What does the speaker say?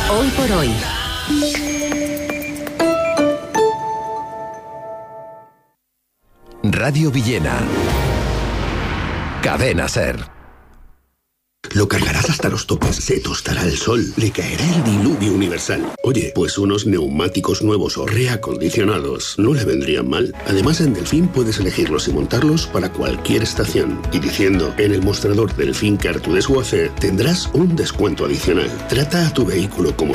Hoy por hoy. Radio Villena. Cadena SER. Lo cargarás hasta los topes, se tostará el sol, le caerá el diluvio universal. Oye, pues unos neumáticos nuevos o reacondicionados no le vendrían mal. Además, en Delfín puedes elegirlos y montarlos para cualquier estación. Y diciendo, en el mostrador Delfín Car to Desguace, tendrás un descuento adicional. Trata a tu vehículo como